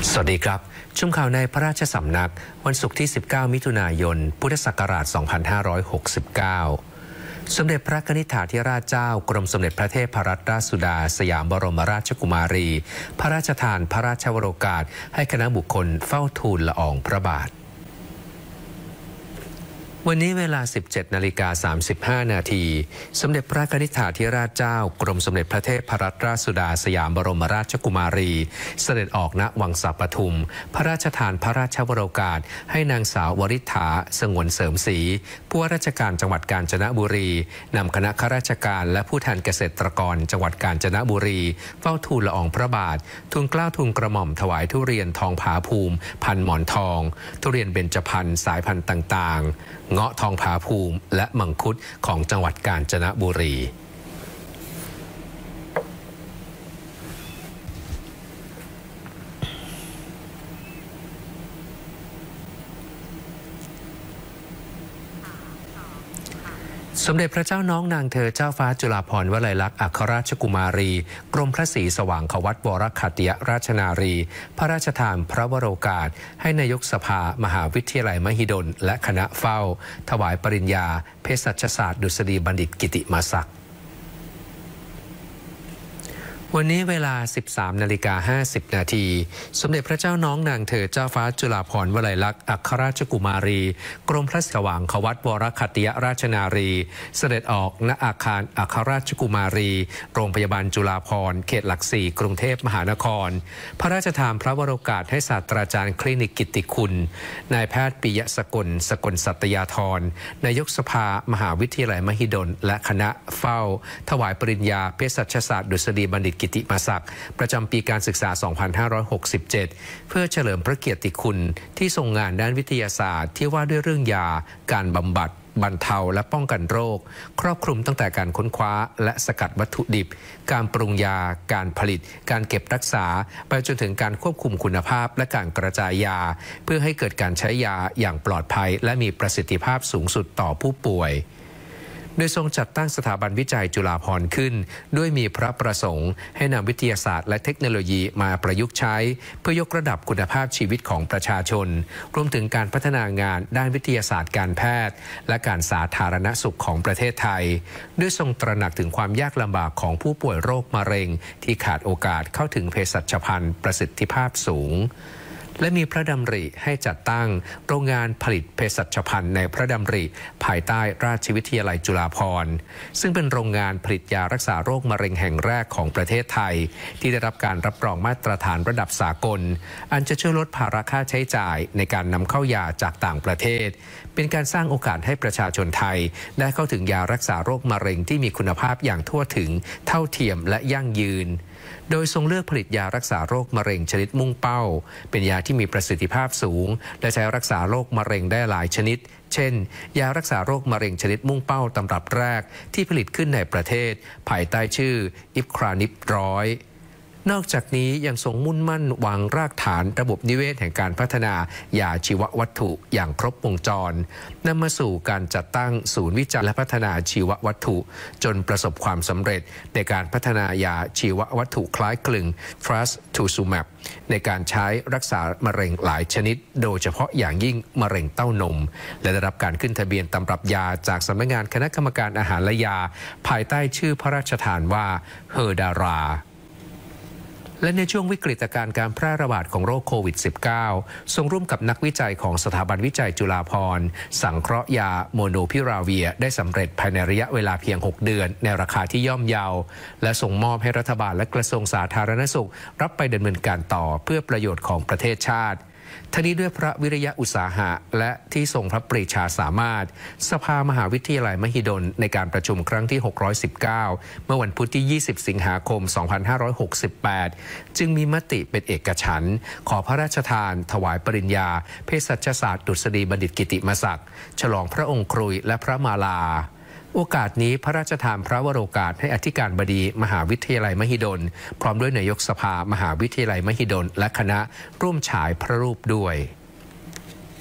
สวัสดีครับชมข่าวในพระราชสำนักวันศุกร์ที่ 19 มิถุนายน พุทธศักราช 2569 สมเด็จพระกนิษฐาธิราชเจ้ากรมสมเด็จพระเทพรัตนราชสุดาสยามบรมราชกุมารี พระราชทานพระราชวโรกาสให้คณะบุคคลเฝ้าทูลละอองพระบาทวันนี้เวลา 17:35 นาทีสมเด็จพระกนิษฐาธิราชเจ้ากรมสมเด็จพระเทพรัตนราชสุดาสยามบรมราชกุมารีเสด็จออกณวังสาปทุมพระราชทานพระราชวโรกาสให้นางสาววริษฐาสงวนเสริมศรีผู้ว่าราชการจังหวัดกาญจนบุรีนำคณะข้าราชการและผู้แทนเกษตรกรจังหวัดกาญจนบุรีเฝ้าทูลละอองพระบาททูลเกล้าทูลกระหม่อมถวายทุเรียนทองผาภูมิพันหมอนทองทุเรียนเบญจพรรณสายพันธุ์ต่างๆเงาะทองผาภูมิและมังคุดของจังหวัดกาญจนบุรีสมเด็จพระเจ้าน้องนางเธอเจ้าฟ้าจุฬาภรณ์วลัยลักษณ์อัครราชกุมารีกรมพระศรีสว่างควัตวรขัตติยราชนารีพระราชทานพระวโรกาสให้นายกสภามหาวิทยาลัยมหิดลและคณะเฝ้าถวายปริญญาเภสัชศาสตร์ดุษฎีบัณฑิตกิติมศักดิ์วันนี้เวลา 13:50 นาทีสมเด็จพระเจ้าน้องนางเธอเจ้าฟ้าจุฬาภรณ์วลัยลักษณ์อัครราชกุมารีกรมพระสว่างควัตวรขัตติยราชนารีเสด็จออกณอาคารอัครราชกุมารีโรงพยาบาลจุฬาภรณ์เขตหลัก4กรุงเทพมหานครพระราชทานพระวโรกาสให้ศาสตราจารย์คลินิกกิตติคุณนายแพทย์ปิยะสกลสกลสัตยาธรนายกสภามหาวิทยาลัยมหิดลและคณะเฝ้าถวายปริญญาเภสัชศาสตร์ดุษฎีบัณฑิตกิติมศักดิ์ประจำปีการศึกษา 2567 เพื่อเฉลิมพระเกียรติคุณที่ทรงงานด้านวิทยาศาสตร์ที่ว่าด้วยเรื่องยาการบำบัดบรรเทาและป้องกันโรคครอบคลุมตั้งแต่การค้นคว้าและสกัดวัตถุดิบการปรุงยาการผลิตการเก็บรักษาไปจนถึงการควบคุมคุณภาพและการกระจายยาเพื่อให้เกิดการใช้ยาอย่างปลอดภัยและมีประสิทธิภาพสูงสุดต่อผู้ป่วยโดยทรงจัดตั้งสถาบันวิจัยจุฬาภรณ์ขึ้นด้วยมีพระประสงค์ให้นำวิทยาศาสตร์และเทคโนโลยีมาประยุกต์ใช้เพื่อยกระดับคุณภาพชีวิตของประชาชนรวมถึงการพัฒนางานด้านวิทยาศาสตร์การแพทย์และการสาธารณสุขของประเทศไทยด้วยทรงตระหนักถึงความยากลำบากของผู้ป่วยโรคมะเร็งที่ขาดโอกาสเข้าถึงเภสัชภัณฑ์ประสิทธิภาพสูงและมีพระดำริให้จัดตั้งโรงงานผลิตเภสัชภัณฑ์ในพระดำริภายใต้ราชวิทยาลัยจุฬาภรณ์ซึ่งเป็นโรงงานผลิตยารักษาโรคมะเร็งแห่งแรกของประเทศไทยที่ได้รับการรับรองมาตรฐานระดับสากลอันจะช่วยลดภาระค่าใช้จ่ายในการนำเข้ายาจากต่างประเทศเป็นการสร้างโอกาสให้ประชาชนไทยได้เข้าถึงยารักษาโรคมะเร็งที่มีคุณภาพอย่างทั่วถึงเท่าเทียมและยั่งยืนโดยทรงเลือกผลิตยารักษาโรคมะเร็งชนิดมุ่งเป้าเป็นยาที่มีประสิทธิภาพสูงและใช้รักษาโรคมะเร็งได้หลายชนิดเช่นยารักษาโรคมะเร็งชนิดมุ่งเป้าตำรับแรกที่ผลิตขึ้นในประเทศภายใต้ชื่ออิปครานิป100นอกจากนี้ยังทรงมุ่งมั่นวางรากฐานระบบนิเวศแห่งการพัฒนายาชีววัตถุอย่างครบวงจรนำมาสู่การจัดตั้งศูนย์วิจัยและพัฒนาชีววัตถุจนประสบความสำเร็จในการพัฒนายาชีววัตถุคล้ายคลึง Trastuzumab ในการใช้รักษามะเร็งหลายชนิดโดยเฉพาะอย่างยิ่งมะเร็งเต้านมและได้รับการขึ้นทะเบียนตำรับยาจากสำนักงานคณะกรรมการอาหารและยาภายใต้ชื่อพระราชทานว่าเฮอดาราและในช่วงวิกฤตการณ์การแพร่ระบาดของโรคโควิด -19 ทรงร่วมกับนักวิจัยของสถาบันวิจัยจุฬาภรณ์สังเคราะห์ยาโมโนพิราเวียได้สำเร็จภายในระยะเวลาเพียง 6 เดือนในราคาที่ย่อมเยาและส่งมอบให้รัฐบาลและกระทรวงสาธารณสุขรับไปดำเนินการต่อเพื่อประโยชน์ของประเทศชาติทั้งนี้ด้วยพระวิริยะอุตสาหะและที่ทรงพระปรีชาสามารถสภามหาวิทยาลัยมหิดลในการประชุมครั้งที่ 619 เมื่อวันพุธที่ 20 สิงหาคม 2568 จึงมีมติเป็นเอกฉันท์ขอพระราชทานถวายปริญญาเภสัชศาสตร์ดุษฎีบัณฑิตกิติมศักดิ์ฉลองพระองค์ครุยและพระมาลาโอกาสนี้พระราชทานพระวโรกาสให้อธิการบดีมหาวิทยาลัยมหิดลพร้อมด้วยนายกสภามหาวิทยาลัยมหิดลและคณะร่วมฉายพระรูปด้วย